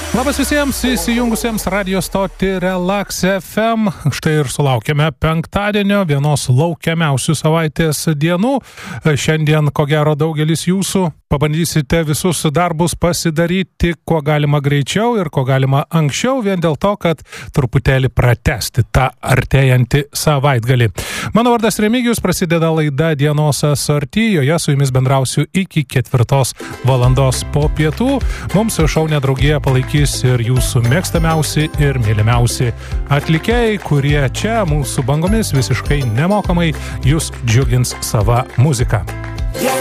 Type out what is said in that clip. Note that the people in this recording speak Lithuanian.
Labas visiems įsijungusiems radio stotį Relax FM. Štai ir sulaukėme penktadienio, vienos laukiamiausių savaitės dienų. Šiandien, ko gero, daugelis jūsų pabandysite visus darbus pasidaryti kuo galima greičiau ir kuo galima anksčiau, vien dėl to, kad truputėlį pratęsti tą artėjantį savaitgalį. Mano vardas Remigijus, prasideda laida Dienos asorti, joje su jumis bendrausiu iki 4 valandos po pietų. Mums šaunę draugiją palaikys ir jūsų mėgstamiausi ir mylimiausi atlikėjai, kurie čia mūsų bangomis visiškai nemokamai jūs džiugins sava muzika.